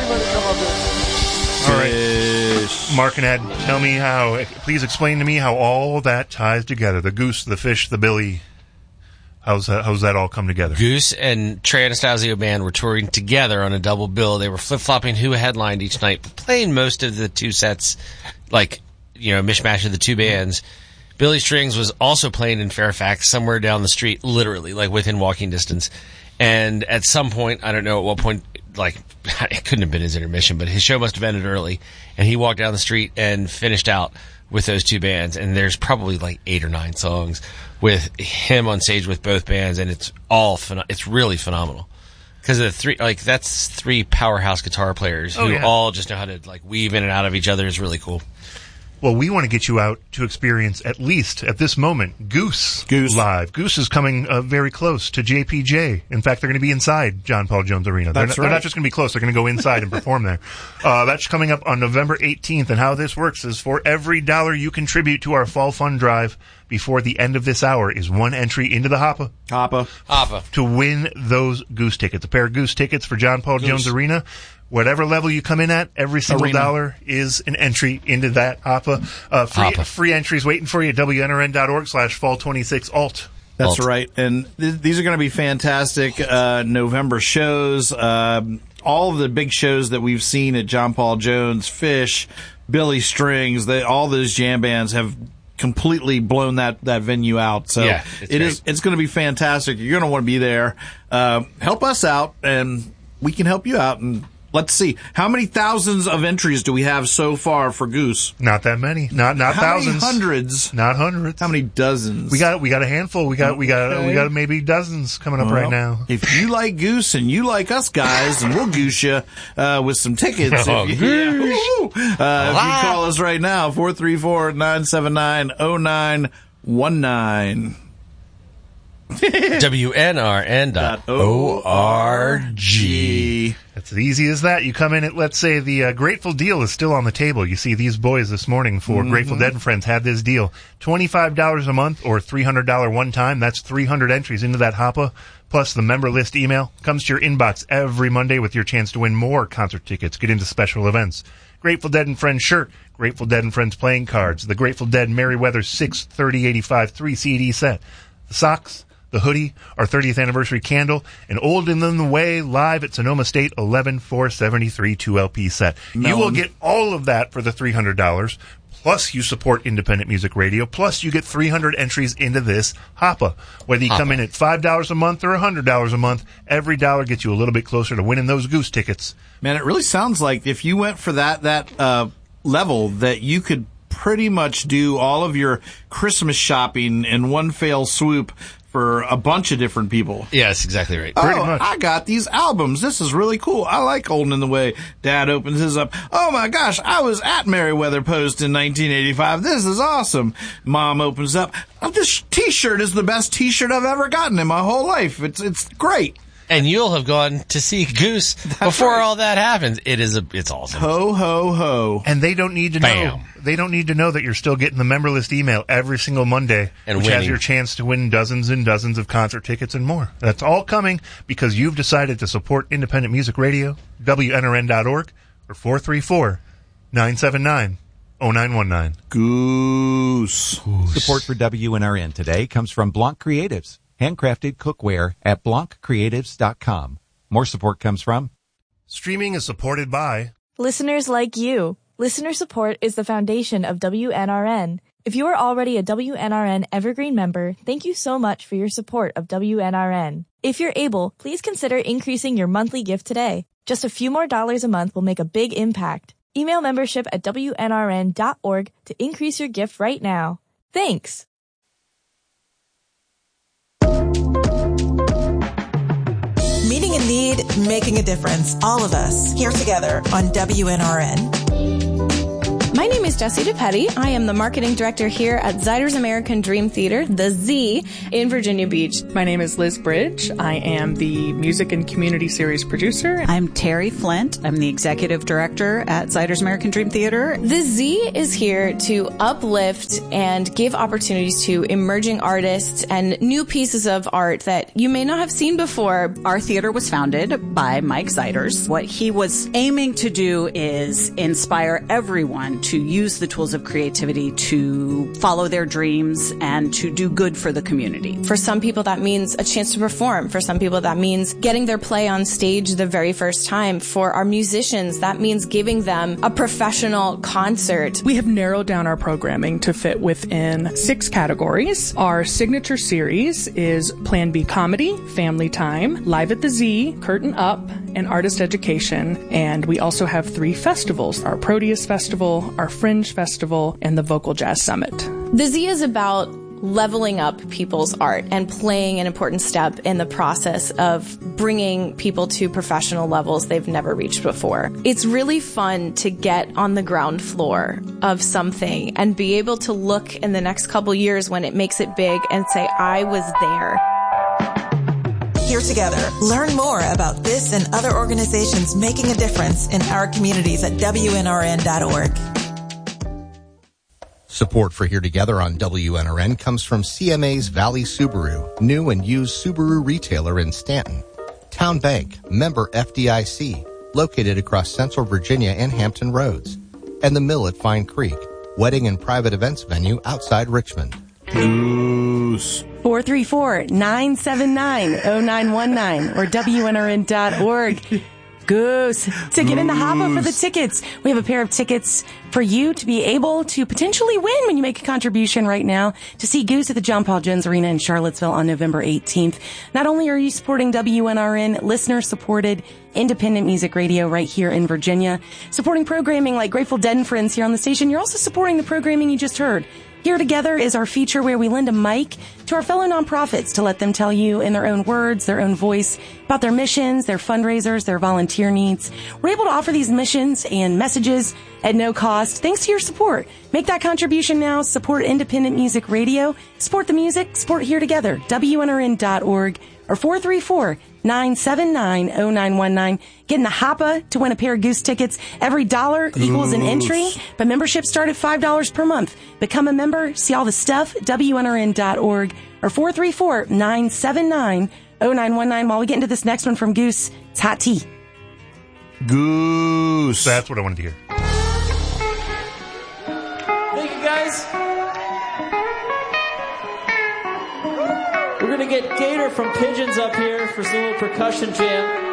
everybody come up here. All right, Mark and Ed, please explain to me how all that ties together. The goose, the fish, the Billy. How's that all come together? Goose and Trey Anastasio Band were touring together on a double bill. They were flip-flopping who headlined each night, playing most of the two sets, mishmash of the two bands. Billy Strings was also playing in Fairfax, somewhere down the street, literally, within walking distance. And at some point, I don't know at what point, it couldn't have been his intermission, but his show must have ended early, and he walked down the street and finished out with those two bands. And there's probably 8 or 9 songs with him on stage with both bands, and it's it's really phenomenal. Because that's 3 powerhouse guitar players who all just know how to weave in and out of each other. Is really cool. Well, we want to get you out to experience, at least at this moment, Goose live. Goose is coming very close to JPJ. In fact, they're going to be inside John Paul Jones Arena. They're not just going to be close. They're going to go inside and perform there. That's coming up on November 18th. And how this works is for every $1 you contribute to our Fall Fund Drive before the end of this hour is 1 entry into the Hoppa to win those Goose tickets. A pair of Goose tickets for John Paul Jones Arena. Whatever level you come in at, every single $1 is an entry into that Hoppa. Free entries waiting for you at WNRN.org/fall26alt. That's right. And these are going to be fantastic November shows. All of the big shows that we've seen at John Paul Jones, Fish, Billy Strings, all those jam bands have completely blown that venue out. So it's going to be fantastic. You're going to want to be there. Help us out, and we can help you out. And let's see. How many thousands of entries do we have so far for Goose? Not that many. Not thousands. How many hundreds? Not hundreds. How many dozens? We got a handful. We got maybe dozens coming up right now. If you like Goose and you like us guys, and we'll goose you with some tickets. If you call us right now, 434-979-0919. WNRN.org. It's as easy as that. You come in at, let's say, the Grateful deal is still on the table. You see these boys this morning for Grateful Dead and Friends had this deal. $25 a month or $300 one time. That's 300 entries into that Hoppa. Plus the member list email comes to your inbox every Monday with your chance to win more concert tickets, get into special events. Grateful Dead and Friends shirt, Grateful Dead and Friends playing cards, the Grateful Dead Merryweather 6/30/85 3-CD set, the socks, the hoodie, our 30th anniversary candle, and Old and in the Way live at Sonoma State 11/4/73 2LP set. You will get all of that for the $300, plus you support independent music radio, plus you get 300 entries into this Hoppa. Whether you come in at $5 a month or $100 a month, every dollar gets you a little bit closer to winning those Goose tickets. Man, it really sounds like if you went for that level, that you could pretty much do all of your Christmas shopping in one fell swoop for a bunch of different people. Yeah, that's exactly right. Pretty much. I got these albums. This is really cool. I like Old and in the Way. Dad opens his up. Oh my gosh, I was at Merryweather Post in 1985. This is awesome. Mom opens up. Oh, this t-shirt is the best t-shirt I've ever gotten in my whole life. It's great. And you'll have gone to see Goose before all that happens. It's awesome. Ho, ho, ho. And they don't need to know. They don't need to know that you're still getting the member list email every single Monday, which has your chance to win dozens and dozens of concert tickets and more. That's all coming because you've decided to support independent music radio, WNRN.org, or 434-979-0919. Goose. Support for WNRN today comes from Blanc Creatives. Handcrafted cookware at blanccreatives.com. More support comes from... Streaming is supported by... listeners like you. Listener support is the foundation of WNRN. If you are already a WNRN Evergreen member, thank you so much for your support of WNRN. If you're able, please consider increasing your monthly gift today. Just a few more dollars a month will make a big impact. Email membership at WNRN.org to increase your gift right now. Thanks! Meeting a need, making a difference. All of us here together on WNRN. My My name is Jessie DePetty. I am the marketing director here at Ziders American Dream Theater, the Z, in Virginia Beach. My name is Liz Bridge. I am the music and community series producer. I'm Terry Flint. I'm the executive director at Ziders American Dream Theater. The Z is here to uplift and give opportunities to emerging artists and new pieces of art that you may not have seen before. Our theater was founded by Mike Ziders. What he was aiming to do is inspire everyone to use the tools of creativity to follow their dreams and to do good for the community. For some people, that means a chance to perform. For some people, that means getting their play on stage the very first time. For our musicians, that means giving them a professional concert. We have narrowed down our programming to fit within 6 categories. Our signature series is Plan B Comedy, Family Time, Live at the Z, Curtain Up, and Artist Education. And we also have 3 festivals, our Proteus Festival, our Fringe Festival, and the Vocal Jazz Summit. The Z is about leveling up people's art and playing an important step in the process of bringing people to professional levels they've never reached before. It's really fun to get on the ground floor of something and be able to look in the next couple years when it makes it big and say, I was there. Here together. Learn more about this and other organizations making a difference in our communities at WNRN.org. Support for Here Together on WNRN comes from CMA's Valley Subaru, new and used Subaru retailer in Stanton. Town Bank, member FDIC, located across Central Virginia and Hampton Roads. And the Mill at Fine Creek, wedding and private events venue outside Richmond. Goose. 434-979-0919 or WNRN.org. Goose. To get in the hopper for the tickets. We have a pair of tickets for you to be able to potentially win when you make a contribution right now to see Goose at the John Paul Jones Arena in Charlottesville on November 18th. Not only are you supporting WNRN, listener-supported independent music radio right here in Virginia, supporting programming like Grateful Dead and Friends here on the station, you're also supporting the programming you just heard. Here Together is our feature where we lend a mic to our fellow nonprofits to let them tell you in their own words, their own voice, about their missions, their fundraisers, their volunteer needs. We're able to offer these missions and messages at no cost thanks to your support. Make that contribution now. Support independent music radio. Support the music. Support Here Together. WNRN.org or 434-979-0919. Get in the hopper to win a pair of Goose tickets. Every dollar equals an entry, but memberships start at $5 per month. Become a member. See all the stuff. WNRN.org or 434-979-0919. While we get into this next one from Goose, it's hot tea. Goose. That's what I wanted to hear. Thank you, guys. We're going to get Gator from Pigeons up here for some little percussion jam.